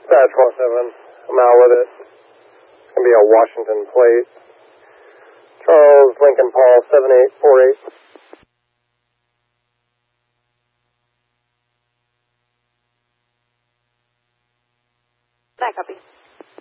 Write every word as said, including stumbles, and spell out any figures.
Dispatch one seven, I'm out with it. It's going to be a Washington plate. Charles Lincoln Paul seven eight four eight. I copy.